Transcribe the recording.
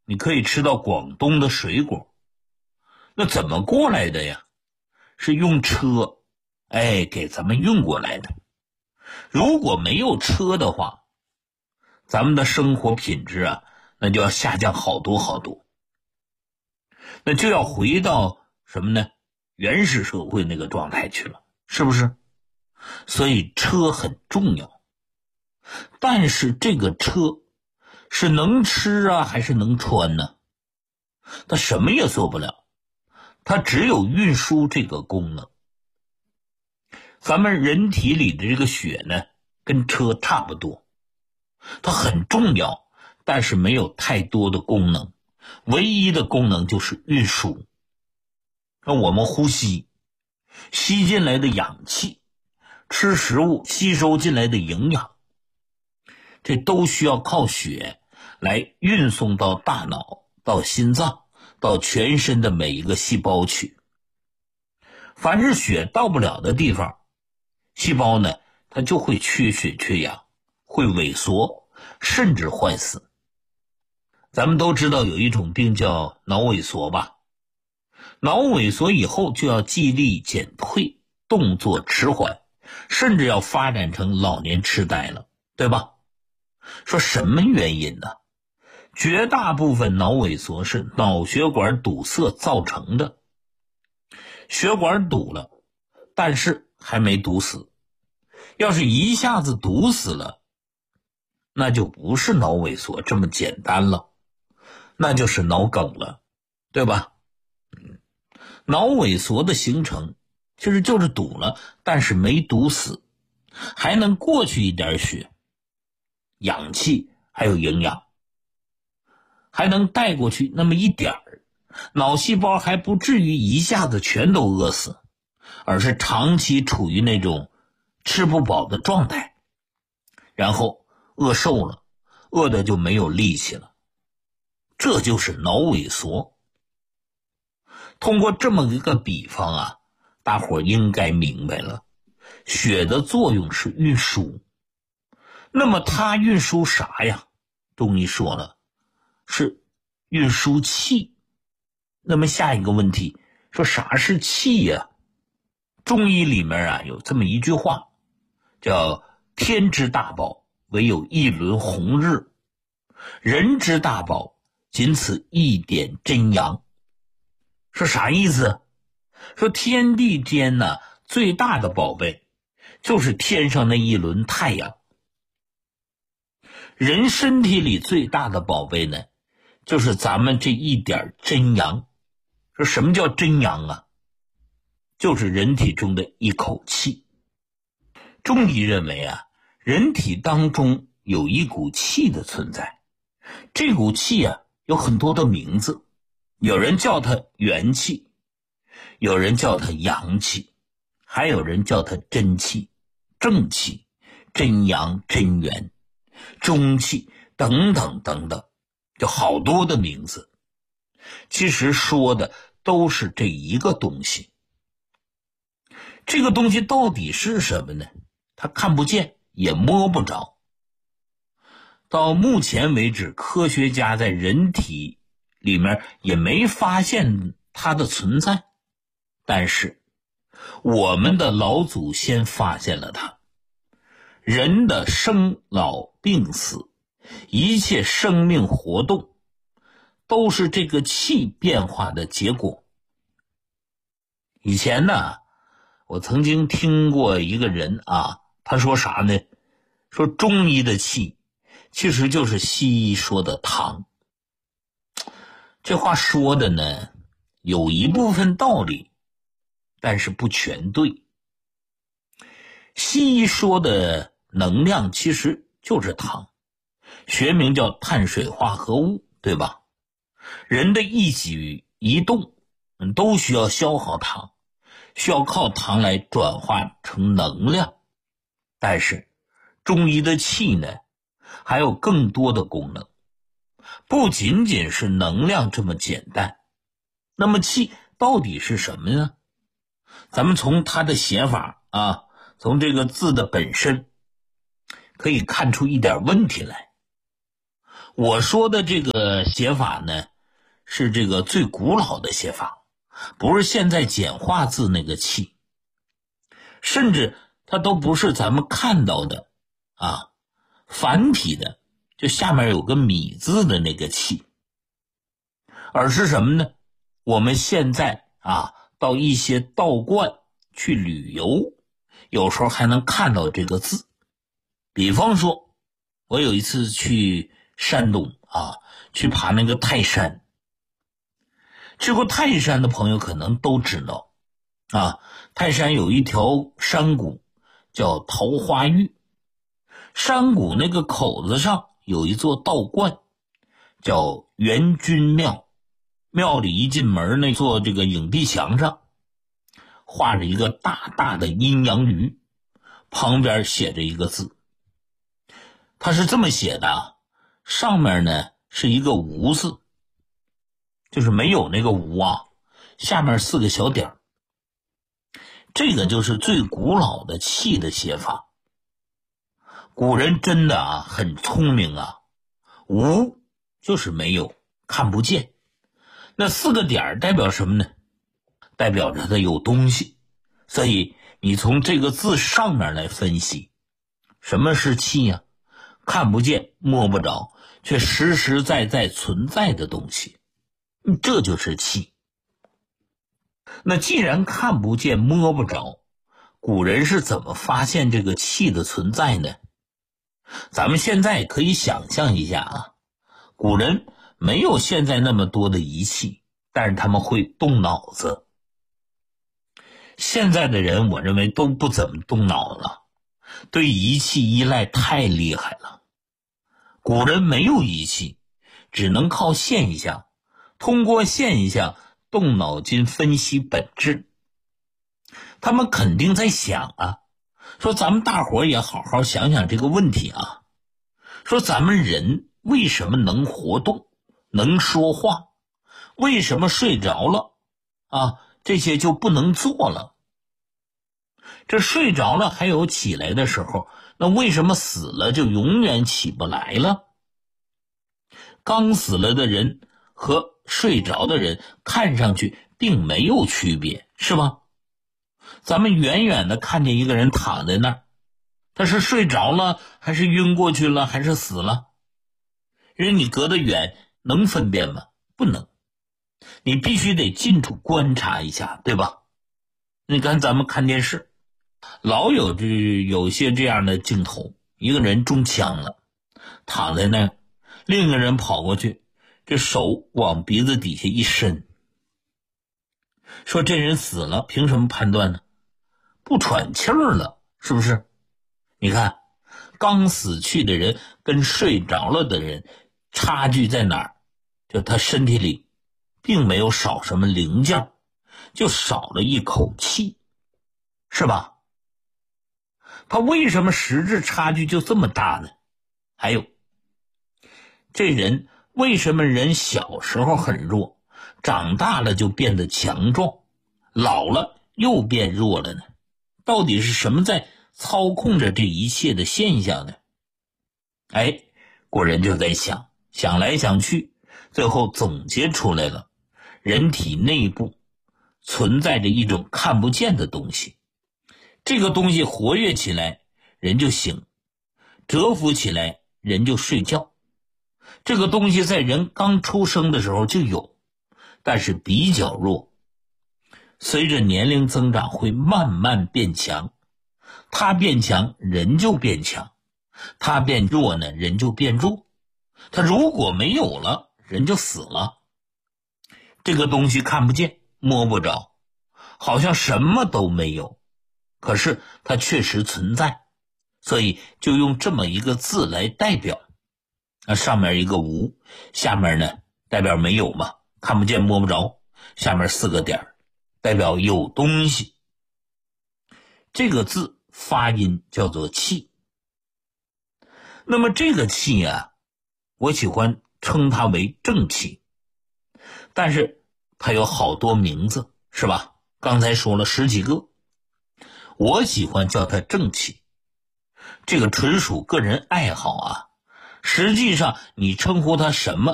你可以吃到广东的水果。那怎么过来的呀？是用车给咱们运过来的。如果没有车的话，咱们的生活品质啊，那就要下降好多好多。那就要回到什么呢？原始社会那个状态去了，是不是？所以车很重要。但是这个车是能吃啊还是能穿呢？它什么也做不了，它只有运输这个功能。咱们人体里的这个血呢，跟车差不多，它很重要，但是没有太多的功能，唯一的功能就是运输。那我们呼吸，吸进来的氧气，吃食物吸收进来的营养，这都需要靠血来运送到大脑，到心脏，到全身的每一个细胞去。凡是血到不了的地方，细胞呢，它就会缺血缺氧，会萎缩，甚至坏死。咱们都知道有一种病叫脑萎缩吧？脑萎缩以后就要记忆力减退，动作迟缓，甚至要发展成老年痴呆了，对吧？说什么原因呢？绝大部分脑萎缩是脑血管堵塞造成的。血管堵了，但是还没堵死。要是一下子堵死了，那就不是脑萎缩这么简单了，那就是脑梗了，对吧？脑萎缩的形成其实就是堵了，但是没堵死，还能过去一点血，氧气还有营养，还能带过去那么一点儿，脑细胞还不至于一下子全都饿死，而是长期处于那种吃不饱的状态，然后饿瘦了，饿的就没有力气了，这就是脑萎缩。通过这么一个比方啊，大伙应该明白了，血的作用是运输。那么它运输啥呀？中医说了，是运输气。那么下一个问题，说啥是气呀？中医里面啊有这么一句话，叫天之大宝，唯有一轮红日；人之大宝，仅此一点真阳。说啥意思？说天地间呢，最大的宝贝就是天上那一轮太阳。人身体里最大的宝贝呢，就是咱们这一点真阳。说什么叫真阳啊？就是人体中的一口气。中医认为啊，人体当中有一股气的存在，这股气啊有很多的名字，有人叫它元气，有人叫它阳气，还有人叫它真气、正气、真阳、真元、中气等等等等，就好多的名字。其实说的都是这一个东西。这个东西到底是什么呢？它看不见，也摸不着。到目前为止，科学家在人体里面也没发现它的存在，但是我们的老祖先发现了它。人的生老病死，一切生命活动，都是这个气变化的结果。以前呢，我曾经听过一个人啊，他说啥呢？说中医的气其实就是西医说的糖。这话说的呢，有一部分道理，但是不全对。西医说的能量其实就是糖，学名叫碳水化合物，对吧？人的一举一动都需要消耗糖，需要靠糖来转化成能量。但是中医的气呢，还有更多的功能，不仅仅是能量这么简单。那么气到底是什么呢？咱们从它的写法啊，从这个字的本身可以看出一点问题来。 我说的这个写法呢，是这个最古老的写法，不是现在简化字那个气，甚至它都不是咱们看到的繁体的，就下面有个米字的那个气，而是什么呢？我们现在到一些道观去旅游，有时候还能看到这个字。比方说，我有一次去山东去爬那个泰山。去过泰山的朋友可能都知道泰山有一条山谷叫桃花峪，山谷那个口子上有一座道观叫元君庙，庙里一进门那座这个影壁墙上画着一个大大的阴阳鱼，旁边写着一个字，它是这么写的上面呢是一个无字，就是没有那个无下面4个小点，这个就是最古老的气的写法。古人真的很聪明无就是没有，看不见。那4个点代表什么呢？代表着它有东西。所以你从这个字上面来分析，什么是气呀？看不见摸不着，却实实在在存在的东西，这就是气。那既然看不见摸不着，古人是怎么发现这个气的存在呢？咱们现在可以想象一下古人没有现在那么多的仪器，但是他们会动脑子。现在的人我认为都不怎么动脑了，对仪器依赖太厉害了。古人没有仪器，只能靠现象，通过现象动脑筋分析本质。他们肯定在想说咱们大伙也好好想想这个问题说咱们人为什么能活动，能说话，为什么睡着了这些就不能做了？这睡着了还有起来的时候，那为什么死了就永远起不来了？刚死了的人和睡着的人看上去并没有区别，是吧？咱们远远的看见一个人躺在那儿，他是睡着了还是晕过去了还是死了？人你隔得远能分辨吗？不能，你必须得近处观察一下，对吧？你看咱们看电视老有些这样的镜头，一个人中枪了，躺在那儿，另一个人跑过去，这手往鼻子底下一伸，说这人死了，凭什么判断呢？不喘气儿了，是不是？你看刚死去的人跟睡着了的人差距在哪儿？就他身体里并没有少什么零件，就少了一口气，是吧？他为什么实质差距就这么大呢？还有这人为什么人小时候很弱，长大了就变得强壮，老了又变弱了呢？到底是什么在操控着这一切的现象呢？古人就在想来想去，最后总结出来了，人体内部存在着一种看不见的东西，这个东西活跃起来人就醒，蛰伏起来人就睡觉。这个东西在人刚出生的时候就有，但是比较弱，随着年龄增长会慢慢变强，它变强人就变强，它变弱呢人就变弱，它如果没有了人就死了。这个东西看不见摸不着，好像什么都没有，可是它确实存在，所以就用这么一个字来代表。上面一个无，下面呢代表没有嘛，看不见摸不着，下面4个点代表有东西。这个字发音叫做气。那么这个气我喜欢称它为正气，但是它有好多名字，是吧？刚才说了10几个，我喜欢叫它正气，这个纯属个人爱好实际上你称呼它什么